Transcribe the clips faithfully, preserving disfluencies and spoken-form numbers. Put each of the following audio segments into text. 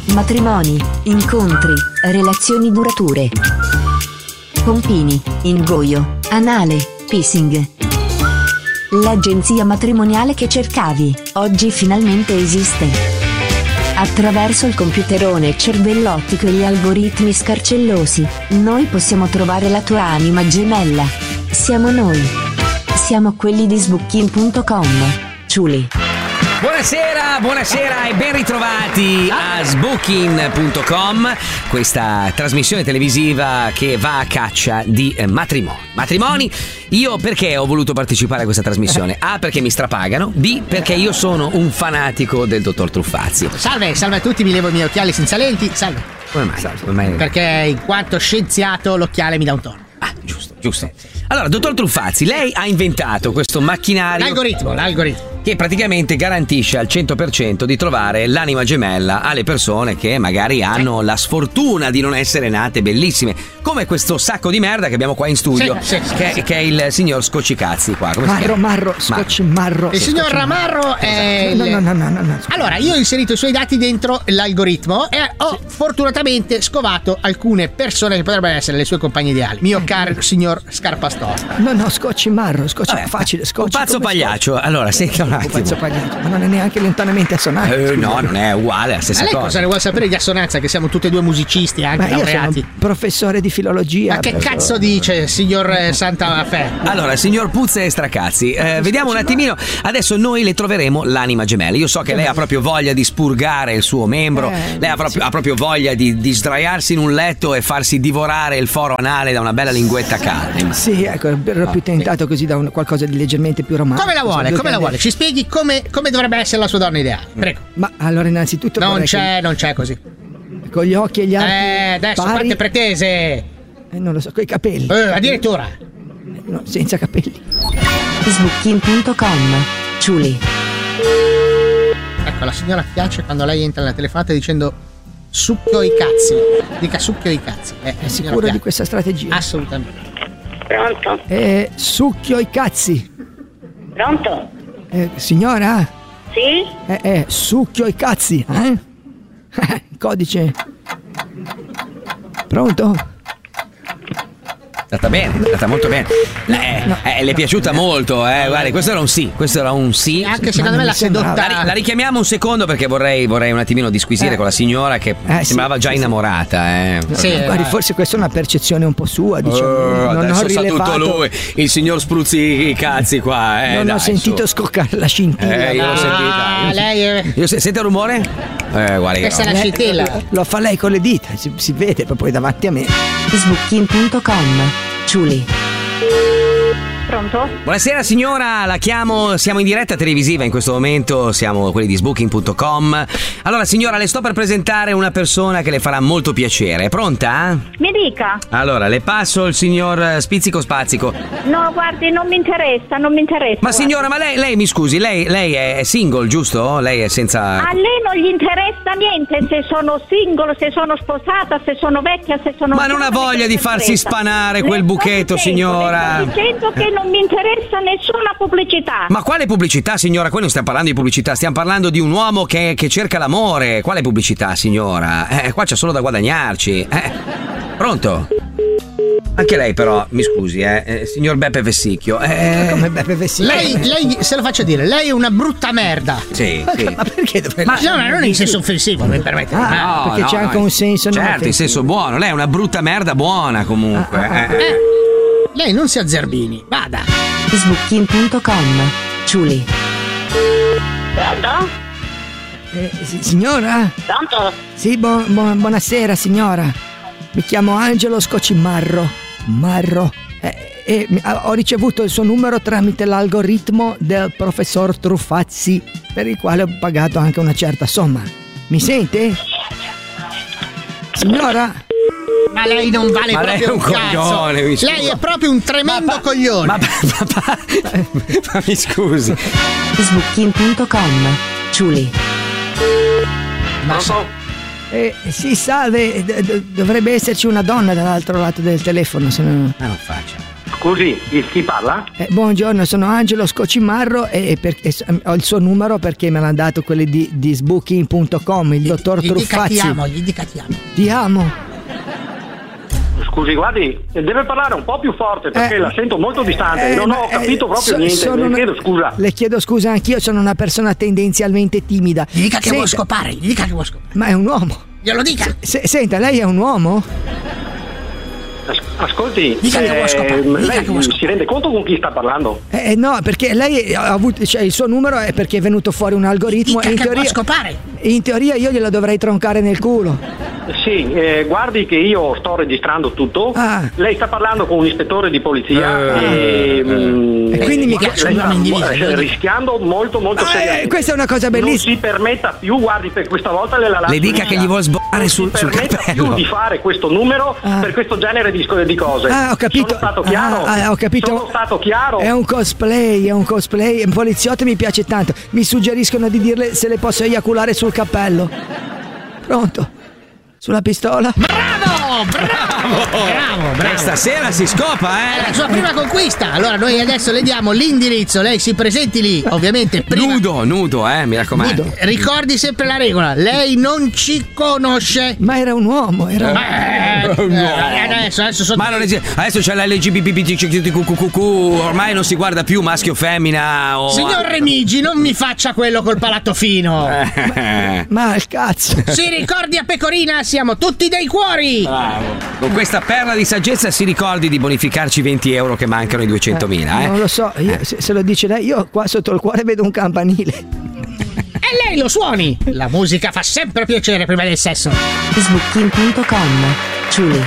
matrimoni, incontri, relazioni durature, pompini, ingoio, anale, piercing. L'agenzia matrimoniale che cercavi, oggi finalmente esiste. Attraverso il computerone cervellottico e gli algoritmi scarcellosi, noi possiamo trovare la tua anima gemella. Siamo noi. Siamo quelli di sbooking punto com. Ciuli. Buonasera, buonasera e ben ritrovati a sbooking punto com, questa trasmissione televisiva che va a caccia di eh, matrimoni. Matrimoni, io perché ho voluto partecipare a questa trasmissione? A, perché mi strapagano, B, perché io sono un fanatico del dottor Truffazzi. Salve, salve a tutti, mi levo i miei occhiali senza lenti, salve. Come mai? Salve. Come mai? Perché in quanto scienziato l'occhiale mi dà un tono. Ah, giusto, giusto. Allora, dottor Truffazzi, lei ha inventato questo macchinario... L'algoritmo, l'algoritmo. Che praticamente garantisce al cento per cento di trovare l'anima gemella alle persone che magari hanno la sfortuna di non essere nate bellissime, come questo sacco di merda che abbiamo qua in studio, sì, sì, che, sì. che è il signor Scocicazzi qua. Come Marro, Marro, Scocci Marro. Il signor Ramarro è... No, no, no, no, no, no. Allora, io ho inserito i suoi dati dentro l'algoritmo e ho fortunatamente scovato alcune persone che potrebbero essere le sue compagne ideali. Mio caro signor Scarpastorta. No, no, Scocci Marro, Scocci Vabbè, facile, Scocci. un pazzo pagliaccio. Scocci. Allora, senta un Un attimo. pazzo pagliaccio, ma non è neanche lontanamente assonante. Eh, no, non è uguale, è la stessa A lei cosa. cosa ne vuole sapere di assonanza? Che siamo tutti e due musicisti, anche Ma io sono laureati. professore di filologia. Ma che però- cazzo dice, signor eh, Santa Fe? Allora, signor Puzze e Stracazzi, eh, vediamo un attimino. Adesso noi le troveremo l'anima gemella. Io so che lei ha proprio voglia di spurgare il suo membro. Eh, lei ha proprio, sì. ha proprio voglia di, di sdraiarsi in un letto e farsi divorare il foro anale da una bella linguetta calda. Sì, ecco, ero più tentato così da un, qualcosa di leggermente più romantico. Come la vuole? Due Come la candele. vuole? Ci spieghi come, come dovrebbe essere la sua donna ideale. Prego. Ma allora innanzitutto Non vorrei c'è, non c'è così. che- con gli occhi e gli arti Eh, adesso pari, quante pretese. eh, non lo so, coi capelli. Eh, addirittura. No, senza capelli. sbooking punto com. Ciuli. Ecco, la signora piace quando lei entra nella telefonata dicendo succhio i cazzi. Dica succhio i cazzi. Eh, È sicuro di questa strategia? Assolutamente. Pronto? Eh, succhio i cazzi. Pronto? Eh, signora? Sì? Eh, eh, succhio i cazzi, eh? Codice. Pronto? È andata bene, è andata molto bene. Eh, eh, le è piaciuta molto, eh. Guardi, questo era un sì, questo era un sì. E anche secondo me non la mi sembrava. La, sedotta. ri- la richiamiamo un secondo perché vorrei, vorrei un attimino disquisire Eh. con la signora che Eh, sembrava sì, già sì, sì. innamorata, eh. Sì, Guardi, eh. forse questa è una percezione un po' sua, diciamo. Oh, non adesso ho sa rilevato, tutto lui, il signor Spruzzi i cazzi qua, eh. non dai, ho sentito su. scoccare la scintilla. Eh, io l'ho Ah, sentita. Io- lei è... Io se- sente il rumore? Eh, guardi. Questa è no. una Eh, scintilla. Lo fa lei con le dita, si, si vede proprio davanti a me. sbooking punto com. Ciuli. Pronto? Buonasera signora, la chiamo, siamo in diretta televisiva in questo momento, siamo quelli di sbooking punto com. Allora signora, le sto per presentare una persona che le farà molto piacere, è pronta? Mi dica. Allora, le passo il signor Spizzico Spazzico. No, guardi, non mi interessa, non mi interessa. Ma guardi. signora, ma lei, lei mi scusi, lei, lei è single, giusto? Lei è senza... A lei non gli interessa niente se sono single, se sono sposata, se sono vecchia, se sono... Ma non ha giovane, voglia che di mi farsi interessa. spanare Le quel sto buchetto, dicendo, signora. Le sto dicendo che non mi interessa nessuna pubblicità. Ma quale pubblicità, signora? Qui non stiamo parlando di pubblicità, stiamo parlando di un uomo che, che cerca l'amore. Quale pubblicità, signora? Eh, qua c'è solo da guadagnarci. Eh. Pronto? Anche lei però, mi scusi, eh, eh signor Beppe Vessicchio. Eh, Come Beppe Vessicchio. Lei, lei, se lo faccio dire, lei è una brutta merda. sì, sì. Ma perché dovrei... Ma no, non in senso offensivo, mi permette. Ah, Ma- perché c'è anche un senso non Certo, in offensivo. senso buono. Lei è una brutta merda buona comunque. Ah, ah, ah. eh. Eh, lei non si azzerbini, vada. sbooking punto com. Ciuli. Pronto? Eh, si- signora? Pronto? Sì, bu- bu- buonasera signora. Mi chiamo Angelo Scocimarro. Marro. Eh, e mi- ah, ho ricevuto il suo numero tramite l'algoritmo del professor Truffazzi, per il quale ho pagato anche una certa somma. Mi sente? Signora? Ma lei non vale Ma lei proprio è un cazzo. coglione, mi scusi. Lei è proprio un tremendo coglione. Ma, ma- ma- ma mi scusi. sbooking punto com. Ciuli. Pronto? Eh, sì, salve. D- d- dovrebbe esserci una donna dall'altro lato del telefono, se no... Ma non faccia. Scusi, chi parla? Eh, buongiorno, sono Angelo Scocimarro e, per, e ho il suo numero perché me l'ha dato quelli di, di sbooking punto com, il dottor Gli dica Truffazzi. ti amo, gli dica ti amo. Ti amo. Scusi, guardi, deve parlare un po' più forte perché Eh, la sento molto distante, eh, non ma- ho capito eh, proprio so- niente, sono le una- chiedo scusa. Le chiedo scusa anch'io, sono una persona tendenzialmente timida. Gli dica che Senta, vuoi scopare, gli dica che vuoi scopare. Ma è un uomo. Glielo dica. Se- senta, lei è un uomo? As- Ascolti, Dica che vuoi scopare, dica lei che vuoi si scopare. rende conto con chi sta parlando? Eh, no, perché lei ha avuto, cioè il suo numero è perché è venuto fuori un algoritmo Dica e in che vuoi teoria, scopare. in teoria io glielo dovrei troncare nel culo. Sì, eh, guardi che io sto registrando tutto. Ah. Lei sta parlando con un ispettore di polizia Eh. e, mm, E quindi mi lei piacciono sta gli individui, eh, glielo dico. rischiando molto molto Ah, eh, seriamente. questa è una cosa Non bellissima. si permetta più, guardi, per questa volta le la lascio Le dica libera. che gli vuol sboccare Non sul, si sul permetta cappello. più di fare questo numero Ah. per questo genere di, di cose. Ah, ho capito. Sono stato chiaro. Ah, ah, ho capito. Sono stato chiaro. È un cosplay, è un cosplay. Un poliziotto mi piace tanto. Mi suggeriscono di dirle se le posso eiaculare sul cappello. Pronto? Sulla pistola? Bravo, bravo, bravo, bravo. Stasera si scopa, È la eh? sua prima conquista. Allora noi adesso le diamo l'indirizzo, lei si presenti lì, ovviamente prima. Nudo, nudo, eh, mi raccomando. Nudo. Ricordi sempre la regola, lei non ci conosce. Ma era un uomo, era. Eh, eh, adesso, adesso sono. Ma non esiste. Adesso c'è l'L G B T Q Q, ormai non si guarda più maschio o femmina o. Signor Remigi, non mi faccia quello col palato fino. Eh, Ma il cazzo. Si ricordi a Pecorina, siamo tutti dei cuori. Con questa perla di saggezza si ricordi di bonificarci venti euro che mancano ai duecentomila, eh? Non lo so, io, se, se lo dice lei, io qua sotto il cuore vedo un campanile. E lei lo suoni. La musica fa sempre piacere prima del sesso. sbooking punto com. Truly.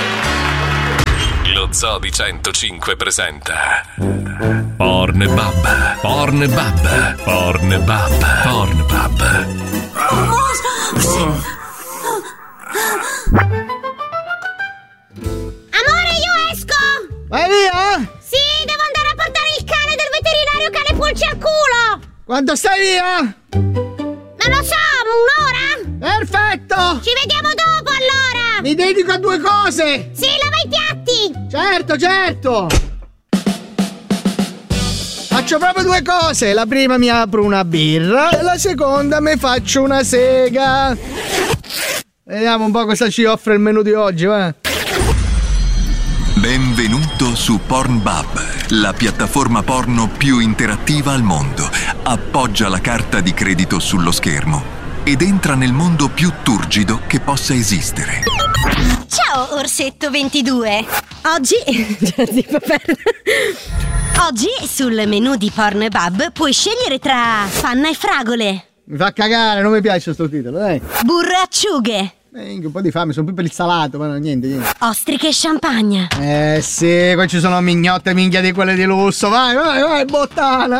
Lo Zoo di centocinque presenta Pornbub, Pornbub, Pornbub, Pornbub. Amore, io esco! Vai via. Sì, devo andare a portare il cane del veterinario cane pulci al culo! Quanto stai via? Non lo so, un'ora? Perfetto. Ci vediamo dopo allora! Mi dedico a due cose. Sì, lava i piatti! Certo, certo. Faccio proprio due cose. La prima mi apro una birra e la seconda mi faccio una sega. Vediamo un po' cosa ci offre il menù di oggi, va. Benvenuto su Pornbub, la piattaforma porno più interattiva al mondo. Appoggia la carta di credito sullo schermo ed entra nel mondo più turgido che possa esistere. Ciao, Orsetto ventidue! Oggi... tipo per... Oggi sul menù di Pornbub puoi scegliere tra panna e fragole, Mi fa cagare, non mi piace sto titolo, dai. burro e acciughe, Eh, un po' di fame, sono più per il salato, ma no, niente, niente. ostriche e champagne. Eh sì, qua ci sono mignotte minchia di quelle di lusso. Vai, vai, vai, bottana.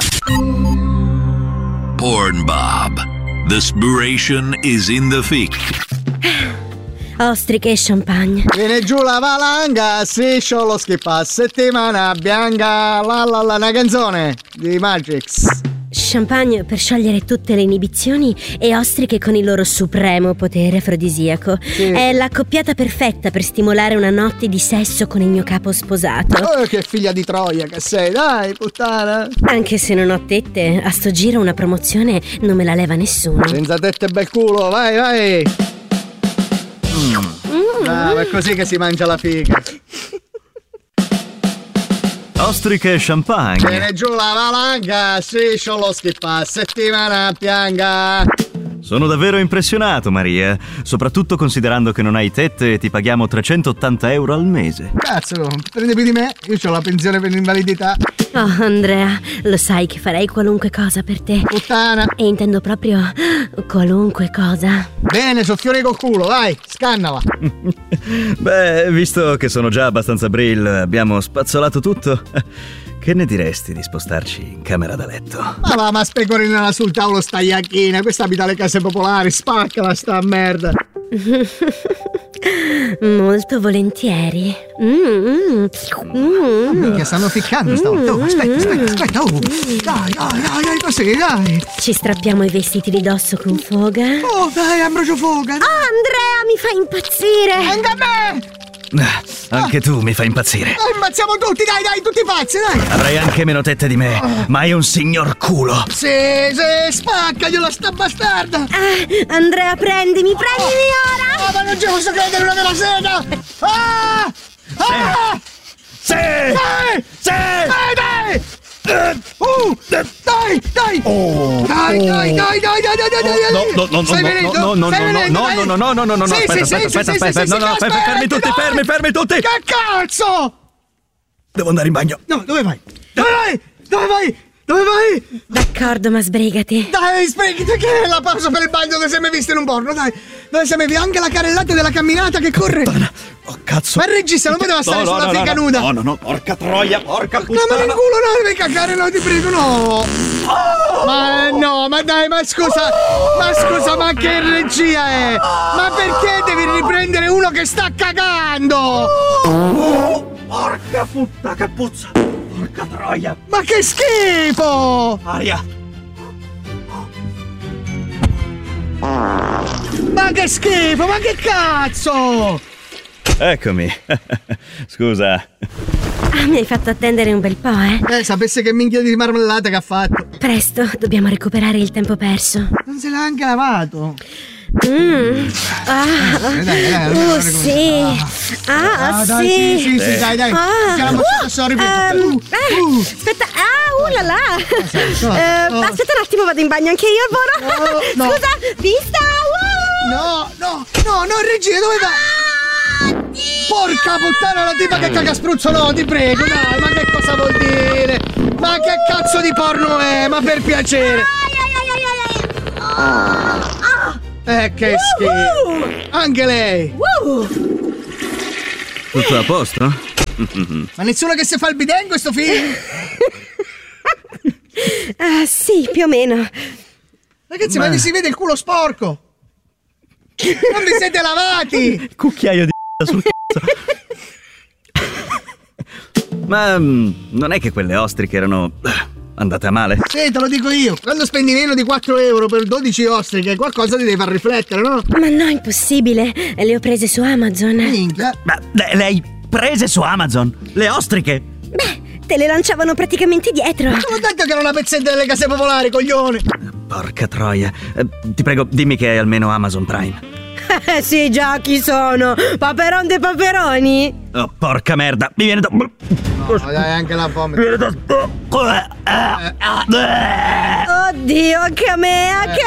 Pornbub. The spiration is in the thick. Ostriche e champagne. Viene giù la valanga, striscio lo schippa, settimana bianca, la la la, una canzone di Matrix. Champagne per sciogliere tutte le inibizioni e ostriche con il loro supremo potere afrodisiaco. Sì. È l'accoppiata perfetta per stimolare una notte di sesso con il mio capo sposato. Oh, che figlia di Troia che sei, dai, puttana. Anche se non ho tette, a sto giro una promozione non me la leva nessuno. Senza tette e bel culo, vai, vai. Mm. Ah, ma è così che si mangia la figa. Ostriche e champagne. Viene giù la valanga, striscio lo schippa, settimana bianca. Sono davvero impressionato, Maria. Soprattutto considerando che non hai tette e ti paghiamo trecentottanta euro al mese. Cazzo, prende più di me, io ho la pensione per l'invalidità. Oh, Andrea, lo sai che farei qualunque cosa per te. Puttana. E intendo proprio qualunque cosa. Bene, soffiore col culo, vai, scannala. Beh, visto che sono già abbastanza brill, abbiamo spazzolato tutto. Che ne diresti di spostarci in camera da letto? Ma va, ma specorinala sul tavolo sta iacchina, questa abita alle case popolari, spaccala sta merda. Molto volentieri. Mm, mm, mm. Che stanno ficcando stavolta. Oh, aspetta, aspetta, aspetta. Oh. Dai, dai, dai, dai, così, dai. Ci strappiamo i vestiti di dosso con foga. Oh, dai, Ambrogio Foga. Oh, Andrea, mi fa impazzire. Anche a me. Anche tu mi fai impazzire. Ah, impazziamo tutti, dai, dai, tutti pazzi, dai. Avrai anche meno tette di me, ma hai un signor culo. Sì, sì, spaccaglielo sta bastarda. Ah, Andrea, prendimi, prendimi ora. Ah, ma non ci posso credere, una vera sega. Ah! Ah! Sì! Dai! Sì! Dai, dai! Uh, dai, dai! Oh, dai, dai, dai, dai, dai, dai, dai, dai! No, no, no, Stai no, venendo? no, no, Stai no, venendo, no, dai? no, no, no, no, no, no, Sì, aspetta, sì, aspetta, sì, aspetta, sì, aspetta, sì, no, sì, no, aspetta, fermi tutti, dai! fermi, fermi tutti! Che cazzo? Devo andare in bagno. No, dove vai? Dove vai? Dove vai? Dove vai? D'accordo, ma sbrigati. Dai, sbrigati, che è la pausa per il bagno che sei mai visto in un porno, dai. Dove sei mai visto? Anche la carrellata della camminata che corre. Oh, cazzo. Ma il regista non poteva stare no, no, sulla no, fica no, nuda. No, no, no, porca troia, porca puttana. No, ma nel culo no, devi cagare, no, ti prego, no. Oh! Ma no, ma dai, ma scusa, ma scusa, ma che regia è? Ma perché devi riprendere uno che sta cagando? Oh, porca puttana, che puzza. Porca troia. Ma che schifo! Aria. Ma che schifo, ma che cazzo! Eccomi. Scusa. Ah, mi hai fatto attendere un bel po', eh? Eh, sapesse che minchia di marmellata che ha fatto. Presto, dobbiamo recuperare il tempo perso. Non se l'ha anche lavato. Mmm. Ah. Dai, dai, dai, Oh, sì. Ah, Ah, dai, sì. sì, sì, sì, dai, dai. Ah. Che la mozzata sorri per Ehm, uh, eh, uh. Aspetta, ah, uh là là. no, Eh, no. Aspetta un attimo, vado in bagno anche io, Voro. No, no. Scusa, vista. Uh. No, no, no, no, regia, dove va? Porca puttana, la tipa che caga spruzzo, no, ti prego, dai, ma che cosa vuol dire? Ma che cazzo di porno è? Ma per piacere. Eh, che schifo. Anche lei. Tutto a posto? Ma nessuno che si fa il bidet in questo film? Ah, sì, più o meno. Ragazzi, ma, ma vi si vede il culo sporco. Non vi siete lavati. Cucchiaio di sul cazzo. Ma mm, non è che quelle ostriche erano andate a male? Sì, te lo dico io. Quando spendi meno di quattro euro per dodici ostriche, qualcosa ti deve far riflettere, no? Ma no, impossibile. Le ho prese su Amazon. Minchia. Ma le, le hai prese su Amazon? Le ostriche? Beh, te le lanciavano praticamente dietro. Ma te l'ho detto che era una pezzetta delle case popolari, coglione. Porca troia. Eh, ti prego, dimmi che hai almeno Amazon Prime. Eh sì, già, chi sono? Paperon dei paperoni? Oh, porca merda, mi viene da... No, dai, anche la vomito. Mi viene da... Oddio, anche a me, anche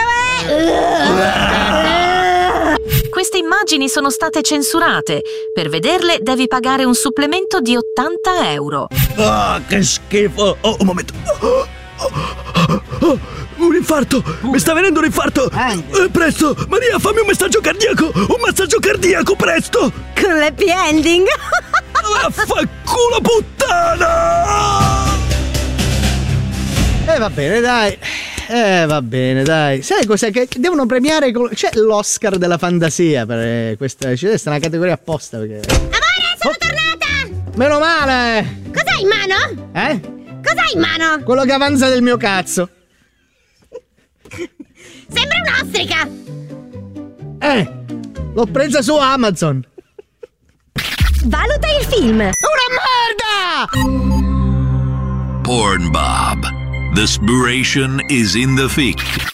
a me! Queste immagini sono state censurate. Per vederle devi pagare un supplemento di ottanta euro. Ah, che schifo. Oh, un momento. Oh, oh, oh, un infarto. Mi sta venendo un infarto. Eh, presto. Maria, fammi un messaggio cardiaco. Un massaggio cardiaco, presto. Con l'happy ending. Vaffanculo puttana. Eh, va bene, dai. Eh, va bene, dai. Sai cos'è? Che devono premiare. C'è l'Oscar della fantasia per eh, questa. C'è una categoria apposta perché. Amore, sono oh. tornata! Meno male! Cos'hai in mano? Eh? Cos'hai in mano? Quello che avanza del mio cazzo. Sembra un'ostrica! Eh! L'ho presa su Amazon. Valuta il film! Una merda! Porn Bob. The spiration is in the fic.